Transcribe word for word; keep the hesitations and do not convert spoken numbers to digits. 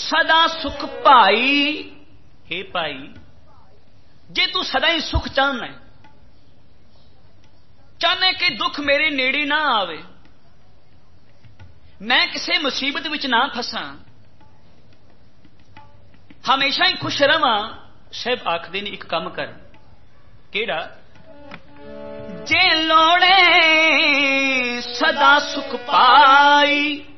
सदा सुख पाई। हे भाई, जे तू सदा ही सुख चाहना है, चाहना कि दुख मेरे नेड़े ना आवे, मैं किसी मुसीबत विच ना फसा, हमेशा ही खुश रहां, साहब आखदे ने एक काम कर, केड़ा? जे लोड़े सदा सुख पाई